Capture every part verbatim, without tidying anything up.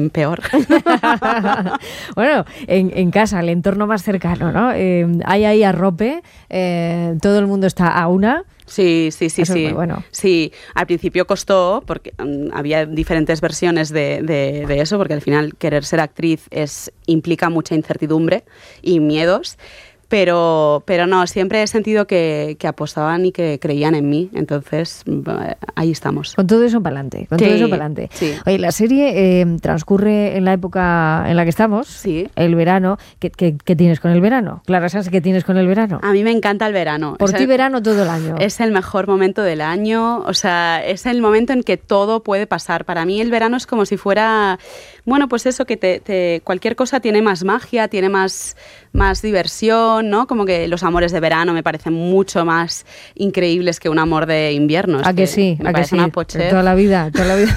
mm, peor. Bueno, en, en casa, el entorno más cercano, ¿no? Eh, hay ahí arrope, eh, todo el mundo está a una. Sí, sí, sí, Eso sí. es muy bueno. Sí, al principio costó porque um, había diferentes versiones de, de, de eso, porque al final querer ser actriz es, implica mucha incertidumbre y miedos. Pero, pero no, siempre he sentido que, que apostaban y que creían en mí, entonces ahí estamos. Con todo eso para adelante, con sí, todo eso para adelante. Sí. Oye, la serie eh, transcurre en la época en la que estamos, sí. el verano. ¿Qué, qué, qué tienes con el verano? Clara Sanz, ¿qué tienes con el verano? A mí me encanta el verano. Por es ti el, verano todo el año. Es el mejor momento del año, o sea, es el momento en que todo puede pasar. Para mí el verano es como si fuera, bueno, pues eso, que te, te, cualquier cosa tiene más magia, tiene más, más diversión, ¿no? Como que los amores de verano me parecen mucho más increíbles que un amor de invierno. ¿A que, que sí? Me ¿A que sí? Una pochez. Toda la vida, toda la vida.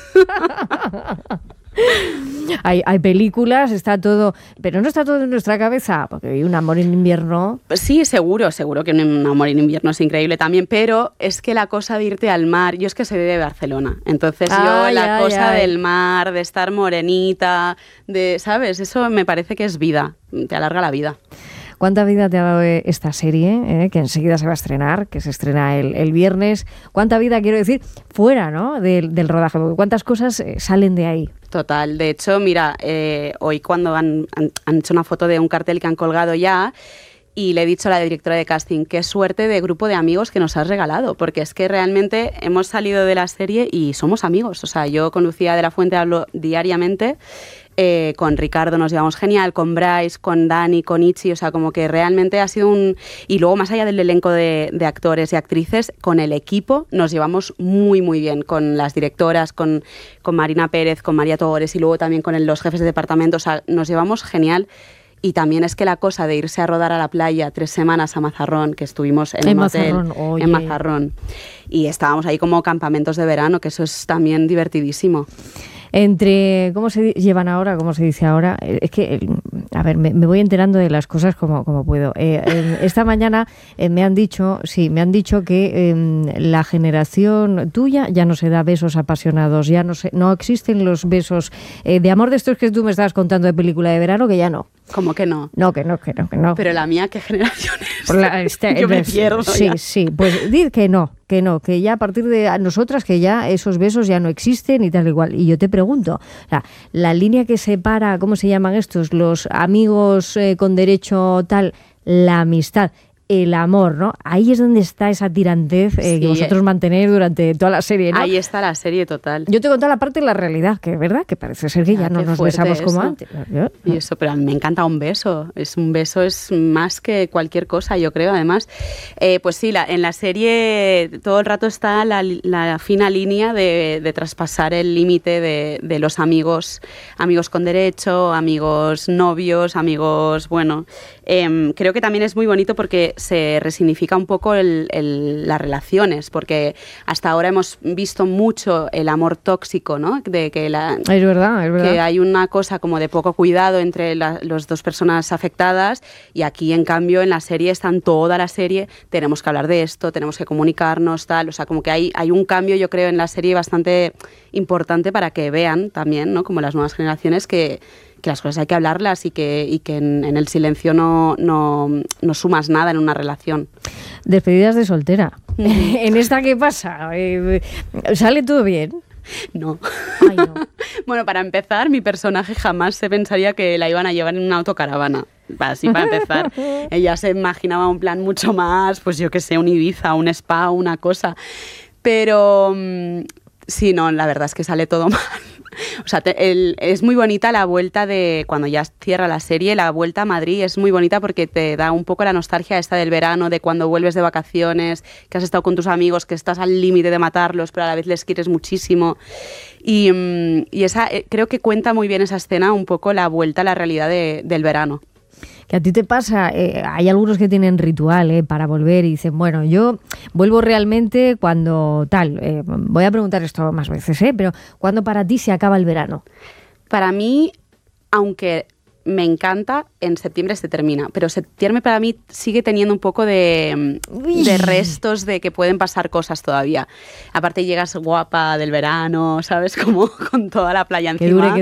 hay, hay películas, está todo, pero no está todo en nuestra cabeza, porque hay un amor en invierno. Sí, seguro, seguro que un amor en invierno es increíble también, pero es que la cosa de irte al mar, yo es que soy de Barcelona, entonces ay, yo la ay, cosa ay. del mar, de estar morenita, de, ¿sabes? Eso me parece que es vida, te alarga la vida. ¿Cuánta vida te ha dado esta serie, eh, que enseguida se va a estrenar, que se estrena el, el viernes? ¿Cuánta vida, quiero decir, fuera, ¿no?, del, del rodaje? Porque ¿cuántas cosas eh, salen de ahí? Total. De hecho, mira, eh, hoy cuando han, han, han hecho una foto de un cartel que han colgado ya, y le he dicho a la directora de casting, qué suerte de grupo de amigos que nos has regalado, porque es que realmente hemos salido de la serie y somos amigos. O sea, yo con Lucía de la Fuente hablo diariamente, eh, con Ricardo nos llevamos genial, con Bryce, con Dani, con Itzi, o sea, como que realmente ha sido un... Y luego, más allá del elenco de, de actores y actrices, con el equipo nos llevamos muy, muy bien, con las directoras, con, con Marina Pérez, con María Togores y luego también con el, los jefes de departamento, o sea, nos llevamos genial. Y también es que la cosa de irse a rodar a la playa tres semanas a Mazarrón, que estuvimos en, en un hotel, Mazarrón, oye. en Mazarrón, y estábamos ahí como campamentos de verano, que eso es también divertidísimo. Entre, ¿cómo se llevan ahora? ¿Cómo se dice ahora? Es que, a ver, me, me voy enterando de las cosas como, como puedo. Eh, eh, esta mañana eh, me han dicho, sí, me han dicho que eh, la generación tuya ya no se da besos apasionados, ya no se, no existen los besos eh, de amor de estos que tú me estabas contando de película de verano, que ya no. ¿Cómo que no? No, que no, que no, que no. Pero la mía, ¿qué generación es? Por la, este, Yo me pues, pierdo Sí, ya. sí, pues dir que no, que no, que ya a partir de nosotras, que ya esos besos ya no existen y tal igual. Y yo te pregunto, o sea, la línea que separa, ¿cómo se llaman estos? Los amigos eh, con derecho tal, la amistad, el amor, ¿no? Ahí es donde está esa tirantez eh, Sí, que vosotros eh. mantenéis durante toda la serie, ¿no? Ahí está la serie total. Yo te he contado la parte de la realidad, que es verdad, que parece ser que ya, Ya, no qué nos fuerte besamos como eso. antes. Yo, Y eso, pero a mí me encanta un beso. Es un beso es más que cualquier cosa, yo creo. Además, eh, pues sí, la, en la serie todo el rato está la, la fina línea de, de traspasar el límite de, de los amigos, amigos con derecho, amigos novios, amigos, bueno. Eh, creo que también es muy bonito porque se resignifica un poco el, el, las relaciones, porque hasta ahora hemos visto mucho el amor tóxico, ¿no? De que la, es verdad, es verdad. que hay una cosa como de poco cuidado entre las la, dos personas afectadas, y aquí en cambio en la serie están toda la serie, tenemos que hablar de esto, tenemos que comunicarnos, tal, o sea, como que hay, hay un cambio, yo creo, en la serie bastante importante para que vean también, ¿no? Como las nuevas generaciones, que que las cosas hay que hablarlas y que, y que en, en el silencio no, no, no sumas nada en una relación. Despedidas de soltera. Mm. ¿En esta qué pasa? Eh, ¿Sale todo bien? No. Ay, no. Bueno, para empezar, mi personaje jamás se pensaría que la iban a llevar en una autocaravana. Así para empezar. Ella se imaginaba un plan mucho más, pues yo qué sé, un Ibiza, un spa, una cosa. Pero sí, no, la verdad es que sale todo mal. O sea, te, el, es muy bonita la vuelta de, cuando ya cierra la serie, la vuelta a Madrid es muy bonita porque te da un poco la nostalgia esta del verano, de cuando vuelves de vacaciones, que has estado con tus amigos, que estás al límite de matarlos, pero a la vez les quieres muchísimo. Y, y esa, creo que cuenta muy bien esa escena, un poco la vuelta a la realidad de, del verano. Que a ti te pasa, eh, hay algunos que tienen ritual eh, para volver y dicen, bueno, yo vuelvo realmente cuando tal, eh, voy a preguntar esto más veces, eh, pero ¿cuándo para ti se acaba el verano? Para mí, aunque me encanta, en septiembre se termina, pero septiembre para mí sigue teniendo un poco de, de restos de que pueden pasar cosas todavía. Aparte llegas guapa del verano, ¿sabes? Como con toda la playa encima. Que dure, que